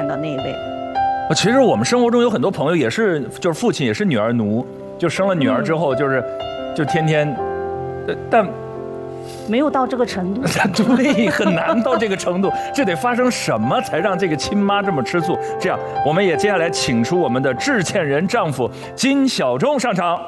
的那一位。 其实我们生活中有很多朋友也是，就是父亲也是女儿奴，就生了女儿之后就天天，但没有到这个程度。 对，很难到这个程度，这得发生什么才让这个亲妈这么吃醋？这样，我们也接下来请出我们的致歉人丈夫金小钟上场。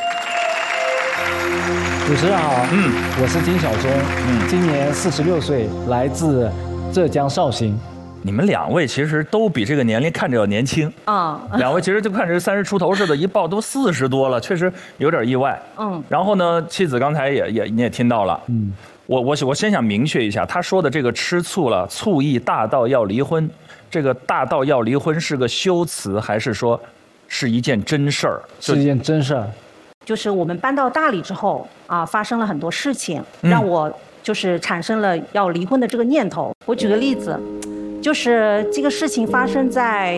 主持人好，我是金小钟，今年46岁，来自浙江绍兴。 你们两位其实都比这个年龄看着要年轻啊，两位其实就看着30出头似的，一报都40多了，确实有点意外。然后呢，妻子刚才你也听到了，我先想明确一下，他说的这个吃醋了，醋意大到要离婚，这个大到要离婚是个修辞，还是说是一件真事儿？ 是一件真事儿。 就是我们搬到大理之后啊，发生了很多事情，让我就是产生了要离婚的这个念头。我举个例子。就是这个事情发生在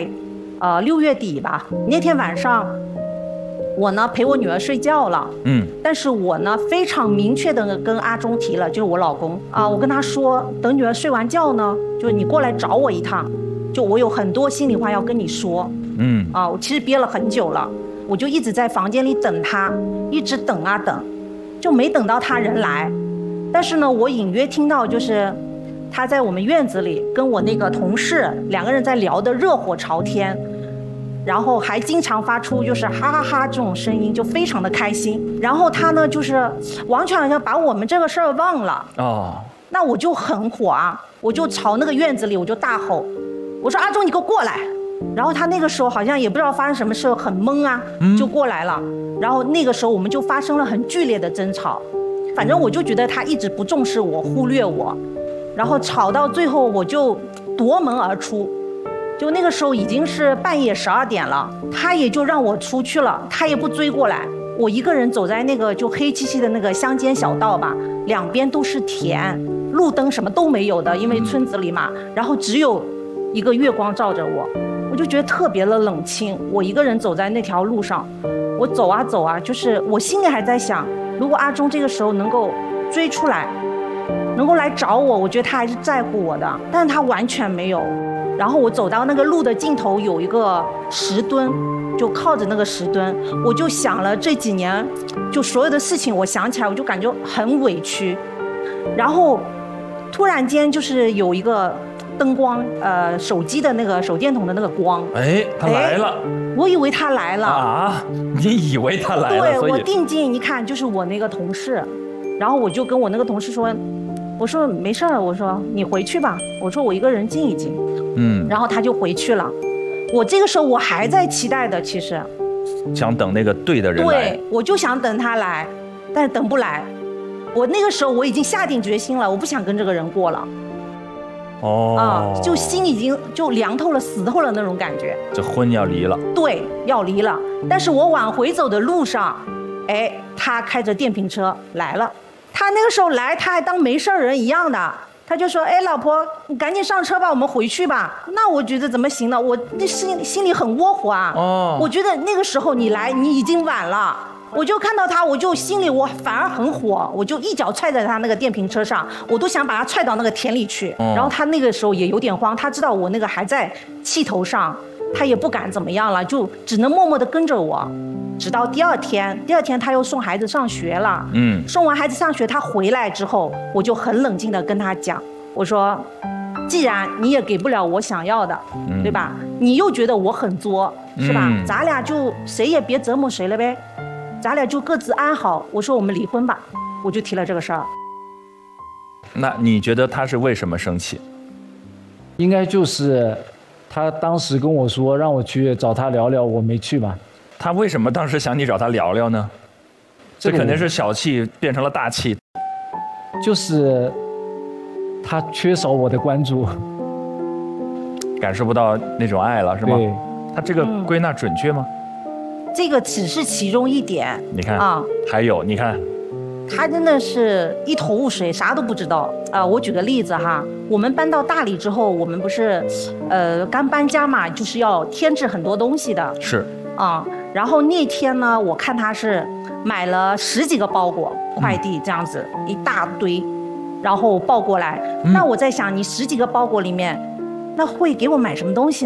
6月底吧，那天晚上我呢陪我女儿睡觉了，但是我呢非常明确的跟阿忠提了，就是我老公啊，我跟他说等女儿睡完觉呢，就你过来找我一趟，就我有很多心里话要跟你说，我其实憋了很久了，我就一直在房间里等他，一直等啊等，就没等到他人来，但是呢我隐约听到就是他在我们院子里跟我那个同事2个人在聊得热火朝天，然后还经常发出就是哈哈哈这种声音，就非常的开心。然后他呢就是完全好像把我们这个事儿忘了那我就很火啊，我就朝那个院子里我就大吼，我说阿忠你给我过来。然后他那个时候好像也不知道发生什么事，很懵啊，就过来了。然后那个时候我们就发生了很剧烈的争吵，反正我就觉得他一直不重视我，忽略我。然后吵到最后我就夺门而出，就那个时候已经是半夜12点了，他也就让我出去了，他也不追过来，我一个人走在那个就黑漆漆的那个乡间小道吧，两边都是田，路灯什么都没有的，因为村子里嘛，然后只有一个月光照着我，我就觉得特别的冷清，我一个人走在那条路上，我走啊走啊，就是我心里还在想，如果阿忠这个时候能够追出来，能够来找我，我觉得他还是在乎我的，但是他完全没有。然后我走到那个路的尽头有一个石墩，就靠着那个石墩，我就想了这几年就所有的事情，我想起来我就感觉很委屈。然后突然间就是有一个灯光，手机的那个手电筒的那个光， 他来了， 我以为他来了啊，你以为他来了？ 对，我定睛一看就是我那个同事，然后我就跟我那个同事说，我说没事儿，我说你回去吧，我说我一个人静一静，然后他就回去了。我这个时候我还在期待的，其实想等那个对的人来， 对，我就想等他来，但是等不来。我那个时候我已经下定决心了，我不想跟这个人过了。就心已经就凉透了、死透了那种感觉。 这婚要离了。对， 要离了。但是我往回走的路上，他开着电瓶车来了。他那个时候来，他还当没事人一样的，他就说：“老婆，你赶紧上车吧，我们回去吧。”那我觉得怎么行呢？我那心里很窝火啊。我觉得那个时候你来，你已经晚了。我就看到他，我就心里我反而很火，我就一脚踹在他那个电瓶车上，我都想把他踹到那个田里去。然后他那个时候也有点慌，他知道我那个还在气头上，他也不敢怎么样了，就只能默默地跟着我。直到第二天他又送孩子上学了，送完孩子上学他回来之后，我就很冷静地跟他讲，我说既然你也给不了我想要的，对吧，你又觉得我很作，是吧，咱俩就谁也别折磨谁了呗，咱俩就各自安好，我说我们离婚吧，我就提了这个事儿。 那你觉得他是为什么生气？ 应该就是他当时跟我说让我去找他聊聊，我没去嘛。 他为什么当时想你找他聊聊呢？这肯定是小气变成了大气。 就是他缺少我的关注， 感受不到那种爱了，是吗？ 对。 他这个归纳准确吗？ 这个只是其中一点。 你看还有你看， 他真的是一头雾水，啥都不知道我举个例子哈，我们搬到大理之后，我们不是刚搬家嘛，就是要添置很多东西的。 是然后那天呢，我看他是买了10几个包裹，快递这样子一大堆，然后抱过来。那我在想，你10几个包裹里面，那会给我买什么东西呢？